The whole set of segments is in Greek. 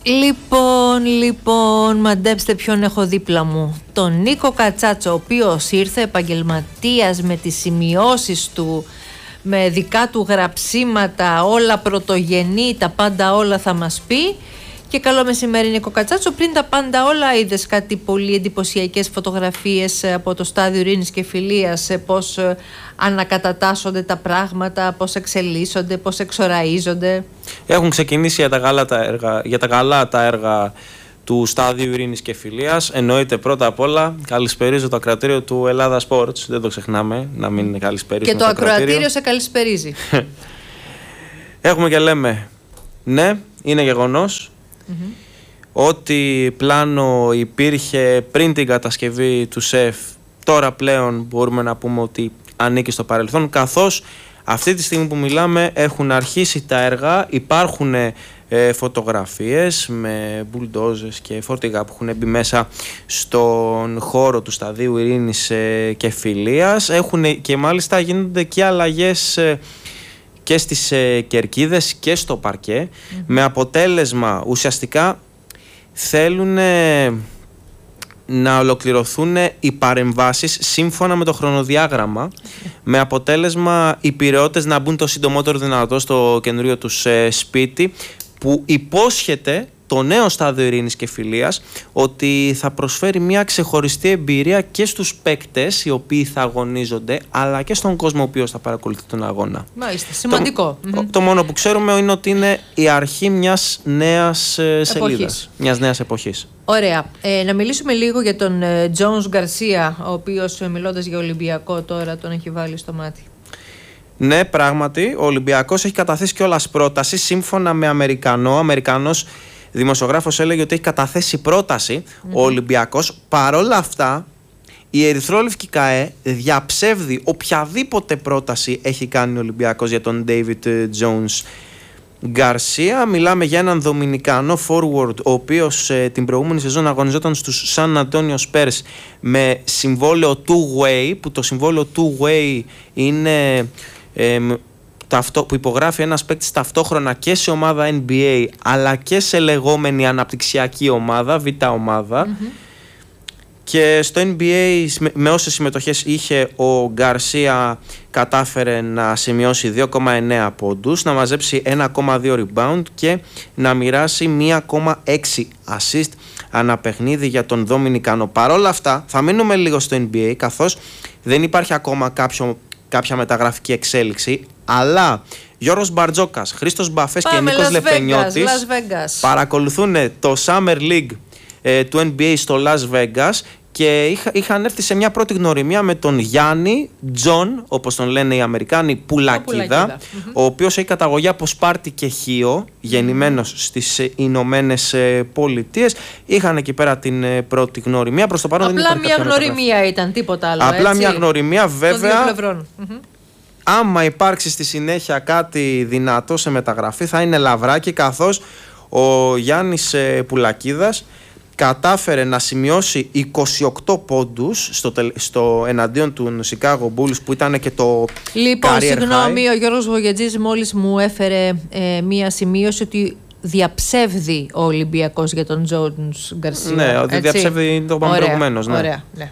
Λοιπόν, μαντέψτε ποιον έχω δίπλα μου. Τον Νίκο Κατσάτσο, ο οποίος ήρθε επαγγελματίας με τις σημειώσεις του, με δικά του γραψίματα, όλα πρωτογενή, τα πάντα όλα θα μας πει. Και καλό μεσημέρι, Νίκο Κατσάτσο. Πριν τα πάντα όλα, είδες κάτι πολύ εντυπωσιακές φωτογραφίες από το στάδιο ειρήνης και φιλίας, πώς ανακατατάσσονται τα πράγματα, πώς εξελίσσονται, πώς εξοραίζονται. Έχουν ξεκινήσει για τα καλά τα έργα του στάδιου ειρήνης και φιλίας. Εννοείται πρώτα απ' όλα καλησπερίζω το ακροατήριο του Ελλάδα Sports. Δεν το ξεχνάμε να μην καλησπερίζουμε. Και το ακροατήριο σε καλησπερίζει. Έχουμε και λέμε, ναι, είναι γεγονός. Ό,τι πλάνο υπήρχε πριν την κατασκευή του ΣΕΦ, τώρα πλέον μπορούμε να πούμε ότι ανήκει στο παρελθόν, καθώς αυτή τη στιγμή που μιλάμε έχουν αρχίσει τα έργα, υπάρχουν φωτογραφίες με μπουλντόζες και φορτηγά που έχουν μπει μέσα στον χώρο του σταδίου ειρήνης και φιλίας. Και μάλιστα γίνονται και αλλαγές και στις κερκίδες και στο παρκέ, με αποτέλεσμα ουσιαστικά θέλουν να ολοκληρωθούν οι παρεμβάσεις σύμφωνα με το χρονοδιάγραμμα, με αποτέλεσμα οι πειραιώτες να μπουν το συντομότερο δυνατό στο καινούριο τους σπίτι, που υπόσχεται το νέο στάδιο ειρήνης και φιλίας ότι θα προσφέρει μια ξεχωριστή εμπειρία και στους παίκτες οι οποίοι θα αγωνίζονται, αλλά και στον κόσμο ο οποίος θα παρακολουθεί τον αγώνα. Μάλιστα, σημαντικό. Το μόνο που ξέρουμε είναι ότι είναι η αρχή μιας νέας σελίδας, μιας νέας εποχής. Ωραία. Να μιλήσουμε λίγο για τον Τζόνς Γκαρσία, ο οποίος μιλώντας για Ολυμπιακό τώρα τον έχει βάλει στο μάτι. Ναι, πράγματι, ο Ολυμπιακός έχει καταθέσει κιόλας πρόταση σύμφωνα με Αμερικανός δημοσιογράφος έλεγε ότι έχει καταθέσει πρόταση ο Ολυμπιακός. Παρόλα αυτά, η Ερυθρόλευκη ΚΑΕ διαψεύδει οποιαδήποτε πρόταση έχει κάνει ο Ολυμπιακός για τον David Jones Γκαρσία. Μιλάμε για έναν Δομινικανό forward, ο οποίος την προηγούμενη σεζόν αγωνιζόταν στους San Antonio Spurs με συμβόλαιο two-way, που το συμβόλαιο two-way είναι που υπογράφει ένας παίκτης ταυτόχρονα και σε ομάδα NBA αλλά και σε λεγόμενη αναπτυξιακή ομάδα, β' ομάδα. Και στο NBA με όσες συμμετοχές είχε ο Γκαρσία κατάφερε να σημειώσει 2,9 πόντους, να μαζέψει 1,2 rebound και να μοιράσει 1,6 assist ανά παιχνίδι για τον Δομινικανό. Παρόλα αυτά θα μείνουμε λίγο στο NBA, καθώς δεν υπάρχει ακόμα κάποια μεταγραφική εξέλιξη, αλλά Γιώργος Μπαρτζόκας, Χρήστος Μπαφές και Νίκος Λεπενιώτης παρακολουθούν το Summer League του NBA στο Las Vegas και είχαν έρθει σε μια πρώτη γνωριμία με τον Γιάννη Τζον, όπως τον λένε οι Αμερικάνοι, Πουλακίδα, ο οποίος έχει καταγωγή από Σπάρτη και Χίο, γεννημένος στις Ηνωμένες Πολιτείες. Είχαν εκεί πέρα την πρώτη γνωριμία. Προς το παρόν απλά δεν μια γνωριμία ήταν, τίποτα άλλο. Απλά έτσι? Μια γνωριμία, βέβαια. Άμα υπάρξει στη συνέχεια κάτι δυνατό σε μεταγραφή, θα είναι λαβράκι, καθώς ο Γιάννης Πουλακίδας κατάφερε να σημειώσει 28 πόντους στο εναντίον του Chicago Bulls, που ήταν και το career συγγνώμη, ο Γιώργος Βογιατζής μόλις μου έφερε μία σημείωση ότι διαψεύδει ο Ολυμπιακός για τον Τζόνς Γκαρσία. Ναι, ότι διαψεύδει, το είπαμε προηγουμένως. Ναι. Ωραία, ναι.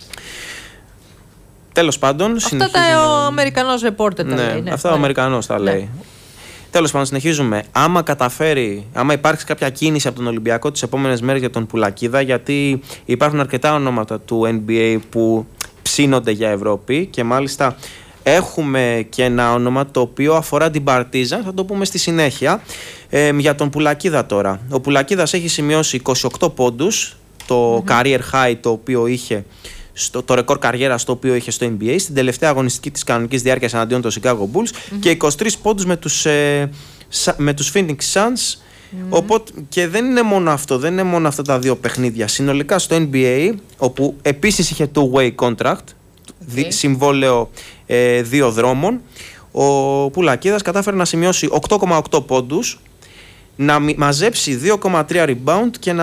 Τέλος πάντων, αυτά ο Αμερικανός ρεπόρτερ τα λέει. Ναι, αυτά ο Αμερικανός τα λέει. Τέλος πάντων, συνεχίζουμε. Άμα υπάρξει κάποια κίνηση από τον Ολυμπιακό τις επόμενες μέρες για τον Πουλακίδα, γιατί υπάρχουν αρκετά ονόματα του NBA που ψήνονται για Ευρώπη και μάλιστα έχουμε και ένα όνομα το οποίο αφορά την Παρτίζαν, θα το πούμε στη συνέχεια. Για τον Πουλακίδα τώρα. Ο Πουλακίδας έχει σημειώσει 28 πόντους, το career high το οποίο είχε, το ρεκόρ καριέρας το οποίο είχε στο NBA στην τελευταία αγωνιστική της κανονικής διάρκειας εναντίον των Chicago Bulls και 23 πόντους με τους Phoenix Suns. Οπότε, και δεν είναι μόνο αυτά τα δύο παιχνίδια. Συνολικά στο NBA, όπου επίσης είχε two-way contract, συμβόλαιο 2 δρόμων, ο Πουλακίδας κατάφερε να σημειώσει 8,8 πόντους, να μαζέψει 2,3 rebound και να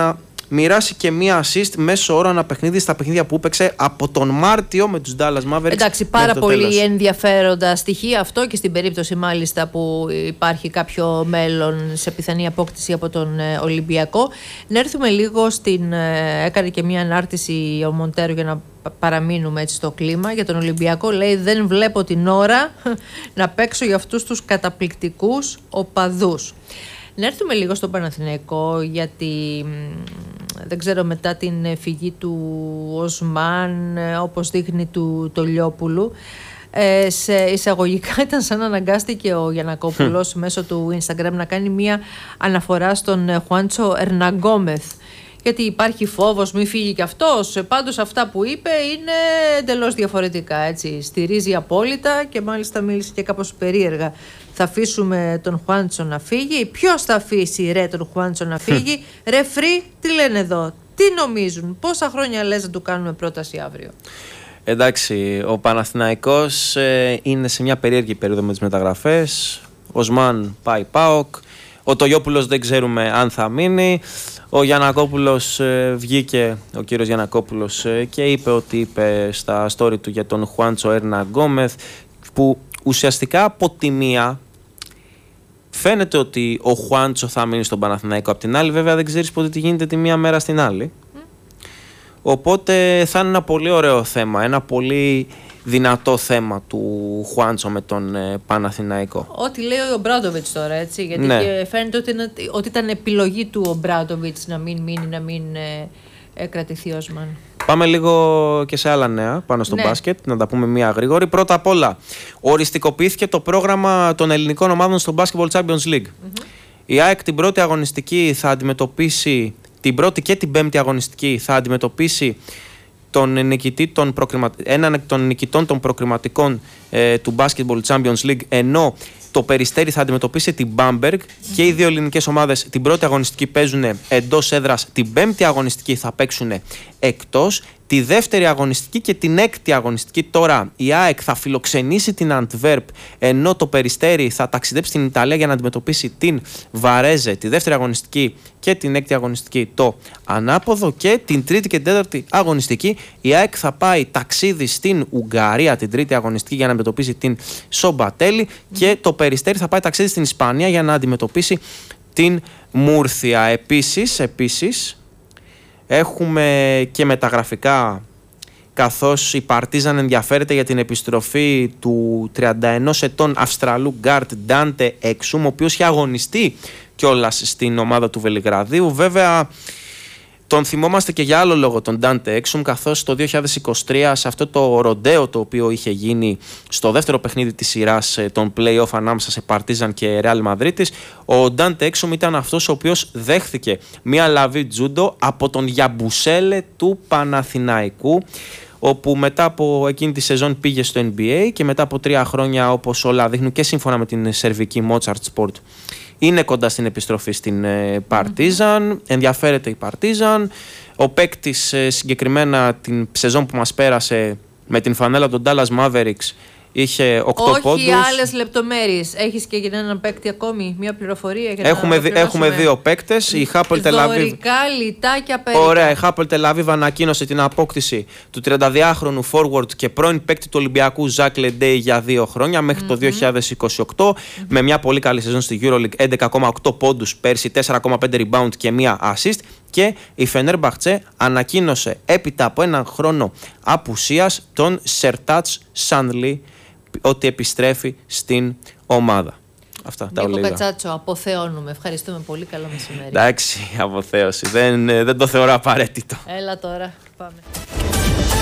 μοιράσει και μία assist μέσω όρο ανά παιχνίδι στα παιχνίδια που έπαιξε από τον Μάρτιο με τους Dallas Mavericks. Εντάξει, πάρα πολύ ενδιαφέροντα στοιχεία αυτό, και στην περίπτωση μάλιστα που υπάρχει κάποιο μέλλον σε πιθανή απόκτηση από τον Ολυμπιακό. Να έρθουμε λίγο έκανε και μία ανάρτηση ο Μοντέρο για να παραμείνουμε έτσι στο κλίμα για τον Ολυμπιακό. Λέει: δεν βλέπω την ώρα να παίξω για αυτούς τους καταπληκτικούς οπαδούς. Να έρθουμε λίγο στο Παναθηναϊκό, γιατί δεν ξέρω, μετά την φυγή του Οσμάν, όπως δείχνει του Τολιόπουλου, σε εισαγωγικά ήταν σαν να αναγκάστηκε ο Γιαννακόπουλος μέσω του Instagram να κάνει μία αναφορά στον Χουάντσο Ερναγκόμεθ, γιατί υπάρχει φόβος μη φύγει κι αυτός. Πάντως αυτά που είπε είναι εντελώς διαφορετικά, έτσι. Στηρίζει απόλυτα και μάλιστα μίλησε και κάπως περίεργα. Θα αφήσουμε τον Χουάντσο να φύγει? Ποιος θα αφήσει ρε τον Χουάντσο να φύγει? Ρε φρύ, τι λένε εδώ? Τι νομίζουν? Πόσα χρόνια λες να του κάνουμε πρόταση αύριο? Εντάξει, ο Παναθηναϊκός είναι σε μια περίεργη περίοδο με τις μεταγραφές. Ο Οσμάν πάει ΠΑΟΚ. Ο Τολιόπουλος δεν ξέρουμε αν θα μείνει. Ο Γιαννακόπουλος βγήκε, ο κύριος Γιαννακόπουλος, και είπε στα story του για τον Χουάντσο Ερναγκόμεθ, που ουσιαστικά από τη μία φαίνεται ότι ο Χουάντσο θα μείνει στον Παναθηναϊκό. Απ' την άλλη βέβαια δεν ξέρεις ποτέ τι γίνεται τη μία μέρα στην άλλη. Οπότε θα είναι ένα πολύ ωραίο θέμα, ένα πολύ δυνατό θέμα του Χουάντσο με τον Παναθηναϊκό. Ό,τι λέει ο Ομπράντοβιτς τώρα, έτσι, γιατί ναι, φαίνεται ότι ήταν επιλογή του Ομπράντοβιτς να μην μείνει, να μην κρατηθεί ο Οσμάν. Πάμε λίγο και σε άλλα νέα πάνω στο μπάσκετ, να τα πούμε μία γρήγορη. Πρώτα απ' όλα, οριστικοποιήθηκε το πρόγραμμα των ελληνικών ομάδων στο Basketball Champions League. Η ΑΕΚ την πρώτη αγωνιστική θα αντιμετωπίσει, την πρώτη και την πέμπτη αγωνιστική θα αντιμετωπίσει έναν των νικητών των προκριματικών του Basketball Champions League, ενώ το Περιστέρι θα αντιμετωπίσει την Bamberg. Και οι δύο ελληνικές ομάδες την πρώτη αγωνιστική παίζουν εντός έδρας, την πέμπτη αγωνιστική θα παίξουν εκτός. Τη δεύτερη αγωνιστική και την έκτη αγωνιστική τώρα η ΑΕΚ θα φιλοξενήσει την Αντβέρπ, ενώ το Περιστέρι θα ταξιδέψει στην Ιταλία για να αντιμετωπίσει την Βαρέζε τη δεύτερη αγωνιστική, και την έκτη αγωνιστική το ανάποδο. Και την τρίτη και την τέταρτη αγωνιστική η ΑΕΚ θα πάει ταξίδι στην Ουγγαρία την τρίτη αγωνιστική για να αντιμετωπίσει την Σομπατέλη, και το Περιστέρι θα πάει ταξίδι στην Ισπανία για να αντιμετωπίσει την Μούρθια. Επίσης έχουμε και μεταγραφικά, καθώς η Παρτίζαν ενδιαφέρεται για την επιστροφή του 31 ετών Αυστραλού γκάρτ Ντάντε Έξουμ, ο οποίος είχε αγωνιστεί κιόλας στην ομάδα του Βελιγραδίου. Βέβαια τον θυμόμαστε και για άλλο λόγο τον Ντάντε Έξουμ, καθώς το 2023 σε αυτό το ροντέο το οποίο είχε γίνει στο δεύτερο παιχνίδι της σειράς των play-off ανάμεσα σε Παρτίζαν και Ρεάλ Μαδρίτης, ο Ντάντε Έξουμ ήταν αυτός ο οποίος δέχθηκε μια λαβή τζούντο από τον Γιαμπουσέλε του Παναθηναϊκού, όπου μετά από εκείνη τη σεζόν πήγε στο NBA και μετά από 3 χρόνια, όπως όλα δείχνουν και σύμφωνα με την σερβική Mozart Sport, είναι κοντά στην επιστροφή στην Παρτίζαν. Ενδιαφέρεται η Παρτίζαν. Ο παίκτης συγκεκριμένα την σεζόν που μας πέρασε με την φανέλα των Dallas Mavericks είχε 8 πόντους. Όχι άλλες λεπτομέρειες. Έχεις και για έναν παίκτη ακόμη, μια πληροφορία? Έχουμε 2 παίκτες. Η Hapoel Tel Aviv. Δωρικά λιτάκια περίπου. Ωραία. Η Hapoel Tel Aviv ανακοίνωσε την απόκτηση του 32χρονου forward και πρώην παίκτη του Ολυμπιακού Ζακ Λεντέι για 2 χρόνια μέχρι το 2028. Με μια πολύ καλή σεζόν στη EuroLeague, 11,8 πόντους πέρσι, 4,5 rebound και 1 assist. Και η Φενέρμπαχτσε ανακοίνωσε έπειτα από 1 χρόνο απουσίας τον Σερτάτς Σανλί ότι επιστρέφει στην ομάδα. Αυτά τα Νίκο Κατσάτσο, αποθεώνουμε. Ευχαριστούμε πολύ. Καλό μεσημέρι. Εντάξει, αποθέωση. Δεν το θεωρώ απαραίτητο. Έλα τώρα, πάμε.